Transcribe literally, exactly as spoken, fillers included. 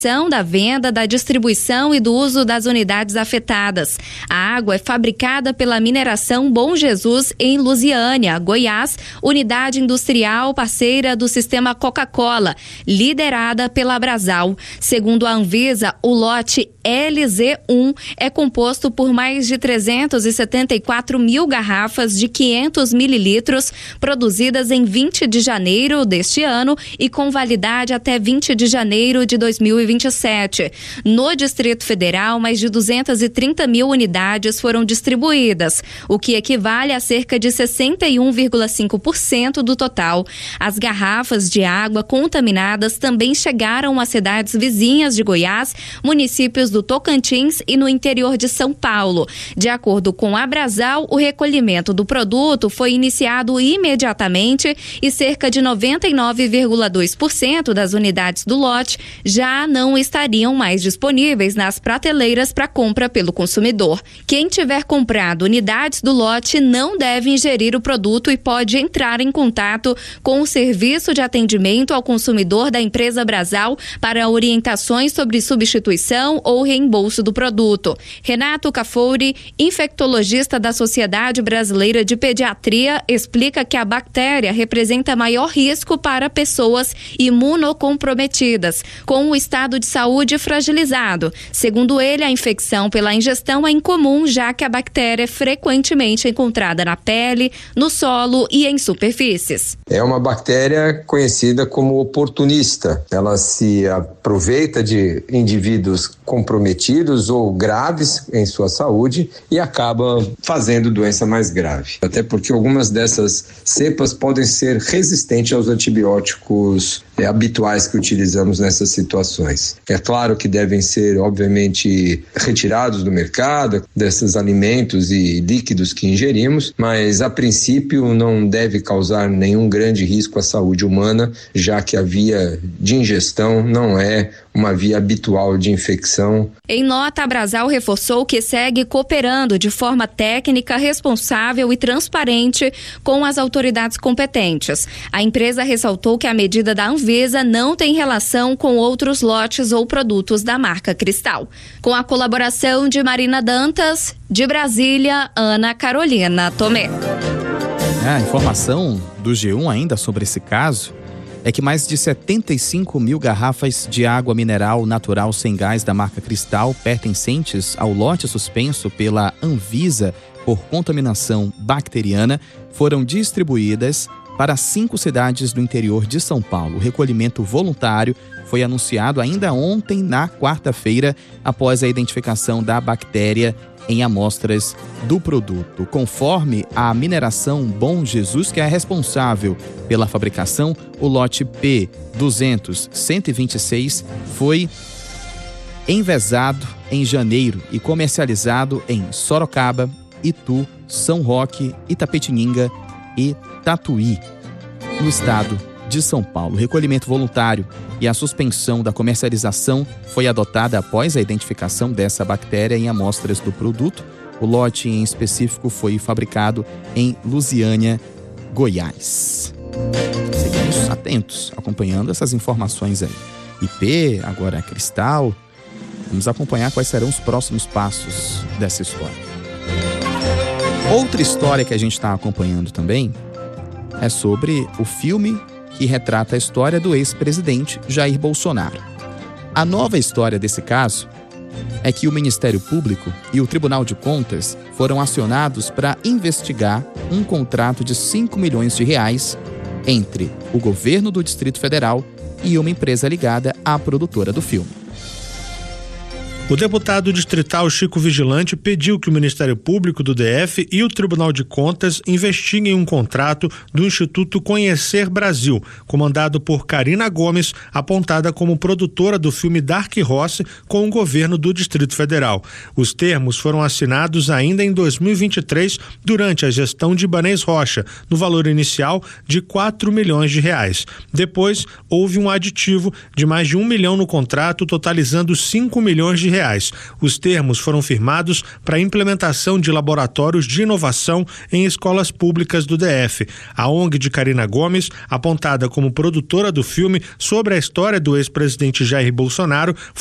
da venda, da distribuição e do uso das unidades afetadas. A água é fabricada pela Mineração Bom Jesus em Lusiânia, Goiás, unidade industrial parceira do sistema Coca-Cola, liderada pela Brasal. Segundo a Anvisa, o lote L Z um é composto por mais de trezentos e setenta e quatro mil garrafas de quinhentos mililitros, produzidas em vinte de janeiro deste ano e com validade até vinte de janeiro de dois mil e vinte e sete. No Distrito Federal, mais de duzentas e trinta mil unidades foram distribuídas, o que equivale a cerca de sessenta e um vírgula cinco por cento do total. As garrafas de água contaminadas também chegaram às cidades vizinhas de Goiás, municípios do Tocantins e no interior de São Paulo. De acordo com a Brasal, o recolhimento do produto foi iniciado imediatamente e cerca de noventa e nove vírgula dois por cento das unidades do lote já não estariam mais disponíveis nas prateleiras para compra pelo consumidor. Quem tiver comprado unidades do lote não deve ingerir o produto e pode entrar em contato com o Serviço de Atendimento ao Consumidor da empresa Brasal para orientações sobre substituição ou reembolso do produto. Renato Cafouri, infectologista da Sociedade Brasileira de Pediatria, explica que a bactéria representa maior risco para pessoas imunocomprometidas, com o estado de saúde fragilizado. Segundo ele, a infecção pela ingestão é incomum, já que a bactéria é frequentemente encontrada na pele, no solo e em superfícies. É uma bactéria conhecida como oportunista. Ela se aproveita de indivíduos comprometidos ou graves em sua saúde e acaba fazendo doença mais grave. Até porque algumas dessas cepas podem ser resistentes aos antibióticos é, habituais que utilizamos nessas situações. É claro que devem ser, obviamente, retirados do mercado, desses alimentos e líquidos que ingerimos, mas a princípio não deve causar nenhum grande risco à saúde humana, já que a via de ingestão não é uma via habitual de infecção. Em nota, a Brasal reforçou que segue cooperando de forma técnica, responsável e transparente com as autoridades competentes. A empresa ressaltou que a medida da Anvisa não tem relação com outros lotes ou produtos da marca Cristal. Com a colaboração de Marina Dantas, de Brasília, Ana Carolina Tomé. A informação do G um ainda sobre esse caso é que mais de setenta e cinco mil garrafas de água mineral natural sem gás da marca Cristal, pertencentes ao lote suspenso pela Anvisa por contaminação bacteriana, foram distribuídas para cinco cidades do interior de São Paulo. O recolhimento voluntário foi anunciado ainda ontem, na quarta-feira, após a identificação da bactéria em amostras do produto. Conforme a Mineração Bom Jesus, que é responsável pela fabricação, o lote P duzentos cento e vinte e seis foi envasado em janeiro e comercializado em Sorocaba, Itu, São Roque, Itapetininga e Tatuí, no estado de São Paulo. O recolhimento voluntário e a suspensão da comercialização foi adotada após a identificação dessa bactéria em amostras do produto. O lote em específico foi fabricado em Lusiânia, Goiás. Seguimos atentos, acompanhando essas informações aí. I P, agora Cristal. Vamos acompanhar quais serão os próximos passos dessa história. Outra história que a gente está acompanhando também é sobre o filme que retrata a história do ex-presidente Jair Bolsonaro. A nova história desse caso é que o Ministério Público e o Tribunal de Contas foram acionados para investigar um contrato de cinco milhões de reais entre o governo do Distrito Federal e uma empresa ligada à produtora do filme. O deputado distrital Chico Vigilante pediu que o Ministério Público do D F e o Tribunal de Contas investiguem um contrato do Instituto Conhecer Brasil, comandado por Karina Gomes, apontada como produtora do filme Dark Horse com o governo do Distrito Federal. Os termos foram assinados ainda em dois mil e vinte e três, durante a gestão de Ibanez Rocha, no valor inicial de quatro milhões de reais. Depois, houve um aditivo de mais de um milhão no contrato, totalizando cinco milhões de reais. reais. Os termos foram firmados para a implementação de laboratórios de inovação em escolas públicas do D F. A O N G de Carina Gomes, apontada como produtora do filme sobre a história do ex-presidente Jair Bolsonaro,